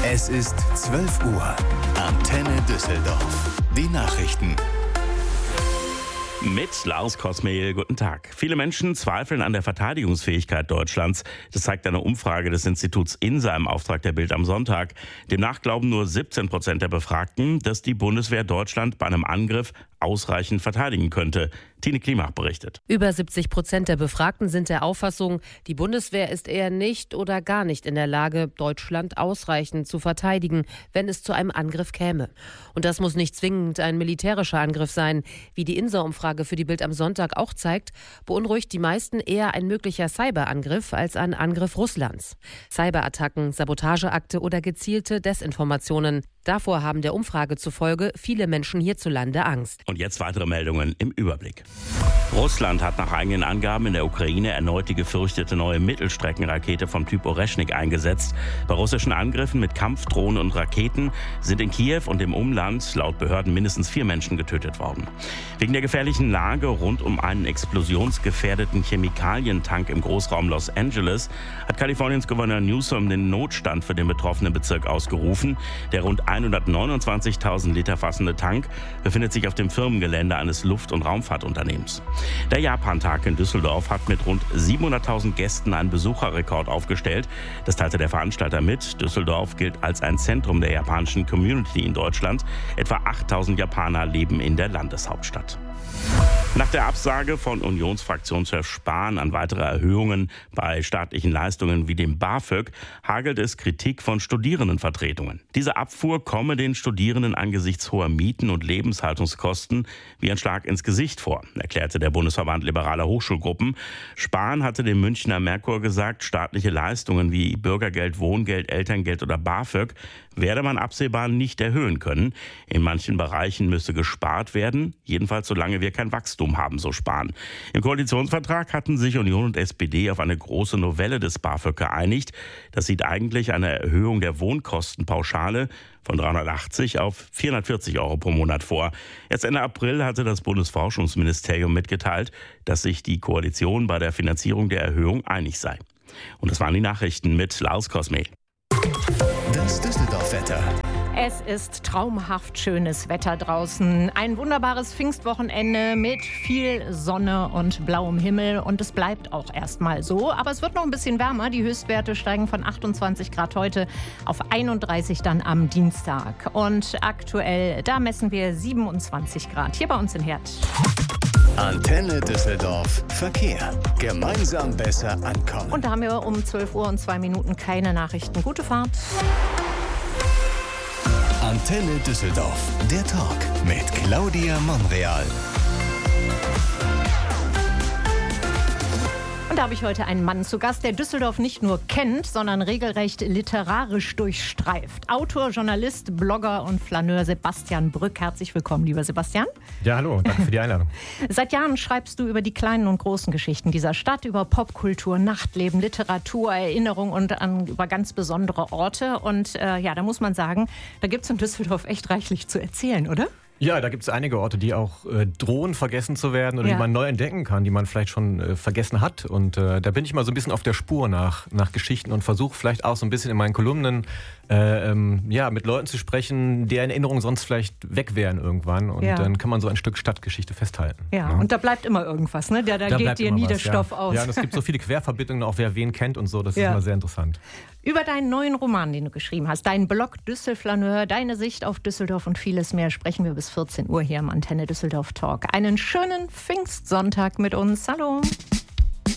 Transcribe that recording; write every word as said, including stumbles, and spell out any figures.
Es ist zwölf Uhr. Antenne Düsseldorf. Die Nachrichten. Mit Lars Kosmehl, guten Tag. Viele Menschen zweifeln an der Verteidigungsfähigkeit Deutschlands. Das zeigt eine Umfrage des Instituts INSA im Auftrag der Bild am Sonntag. Demnach glauben nur siebzehn Prozent der Befragten, dass die Bundeswehr Deutschland bei einem Angriff ausreichend verteidigen könnte. Tine Klimach berichtet. Über siebzig Prozent der Befragten sind der Auffassung, die Bundeswehr ist eher nicht oder gar nicht in der Lage, Deutschland ausreichend zu verteidigen, wenn es zu einem Angriff käme. Und das muss nicht zwingend ein militärischer Angriff sein. Wie die INSA-Umfrage für die Bild am Sonntag auch zeigt, beunruhigt die meisten eher ein möglicher Cyberangriff als ein Angriff Russlands. Cyberattacken, Sabotageakte oder gezielte Desinformationen. Davor haben der Umfrage zufolge viele Menschen hierzulande Angst. Und jetzt weitere Meldungen im Überblick. Russland hat nach eigenen Angaben in der Ukraine erneut die gefürchtete neue Mittelstreckenrakete vom Typ Oreschnik eingesetzt. Bei russischen Angriffen mit Kampfdrohnen und Raketen sind in Kiew und im Umland laut Behörden mindestens vier Menschen getötet worden. Wegen der gefährlichen Lage rund um einen explosionsgefährdeten Chemikalientank im Großraum Los Angeles hat Kaliforniens Gouverneur Newsom den Notstand für den betroffenen Bezirk ausgerufen. Der rund hundertneunundzwanzigtausend Liter fassende Tank befindet sich auf dem Firmengelände eines Luft- und Raumfahrtunternehmens. Der Japan-Tag in Düsseldorf hat mit rund siebenhunderttausend Gästen einen Besucherrekord aufgestellt. Das teilte der Veranstalter mit. Düsseldorf gilt als ein Zentrum der japanischen Community in Deutschland. Etwa achttausend Japaner leben in der Landeshauptstadt. Nach der Absage von Unionsfraktionschef Spahn an weitere Erhöhungen bei staatlichen Leistungen wie dem BAföG hagelt es Kritik von Studierendenvertretungen. Diese Abfuhr komme den Studierenden angesichts hoher Mieten und Lebenshaltungskosten wie ein Schlag ins Gesicht vor, erklärte der Bundesverband Liberaler Hochschulgruppen. Spahn hatte dem Münchner Merkur gesagt, staatliche Leistungen wie Bürgergeld, Wohngeld, Elterngeld oder BAföG werde man absehbar nicht erhöhen können. In manchen Bereichen müsse gespart werden, jedenfalls solange wir kein Wachstum haben, so Spahn. Im Koalitionsvertrag hatten sich Union und S P D auf eine große Novelle des BAföG geeinigt. Das sieht eigentlich eine Erhöhung der Wohnkostenpauschale von dreihundertachtzig auf vierhundertvierzig Euro pro Monat vor. Erst Ende April hatte das Bundesforschungsministerium mitgeteilt, dass sich die Koalition bei der Finanzierung der Erhöhung einig sei. Und das waren die Nachrichten mit Lars Kosmehl. Das Düsseldorf-Wetter. Es ist traumhaft schönes Wetter draußen. Ein wunderbares Pfingstwochenende mit viel Sonne und blauem Himmel. Und es bleibt auch erstmal so. Aber es wird noch ein bisschen wärmer. Die Höchstwerte steigen von achtundzwanzig Grad heute auf einunddreißig dann am Dienstag. Und aktuell, da messen wir siebenundzwanzig Grad hier bei uns in Herd. Antenne Düsseldorf. Verkehr. Gemeinsam besser ankommen. Und da haben wir um zwölf Uhr und zwei Minuten keine Nachrichten. Gute Fahrt. Antenne Düsseldorf. Der Talk mit Claudia Monreal. Und da habe ich heute einen Mann zu Gast, der Düsseldorf nicht nur kennt, sondern regelrecht literarisch durchstreift. Autor, Journalist, Blogger und Flaneur Sebastian Brück. Herzlich willkommen, lieber Sebastian. Ja, hallo, danke für die Einladung. Seit Jahren schreibst du über die kleinen und großen Geschichten dieser Stadt, über Popkultur, Nachtleben, Literatur, Erinnerung und an, über ganz besondere Orte. Und äh, ja, da muss man sagen, da gibt es in Düsseldorf echt reichlich zu erzählen, oder? Ja, da gibt es einige Orte, die auch äh, drohen, vergessen zu werden oder Ja. die man neu entdecken kann, die man vielleicht schon äh, vergessen hat. Und äh, da bin ich mal so ein bisschen auf der Spur nach, nach Geschichten und versuche vielleicht auch so ein bisschen in meinen Kolumnen äh, ähm, ja, mit Leuten zu sprechen, deren Erinnerungen sonst vielleicht weg wären irgendwann. Und Ja. dann kann man so ein Stück Stadtgeschichte festhalten. Ja, Ja. und da bleibt immer irgendwas, ne? Da, da, Da geht bleibt dir immer nie was, der Stoff ja. aus. Ja, und es gibt so viele Querverbindungen, auch wer wen kennt und so. Das Ja. ist immer sehr interessant. Über deinen neuen Roman, den du geschrieben hast, deinen Blog Düsselflaneur, deine Sicht auf Düsseldorf und vieles mehr, sprechen wir bis vierzehn Uhr hier am Antenne Düsseldorf Talk. Einen schönen Pfingstsonntag mit uns. Hallo.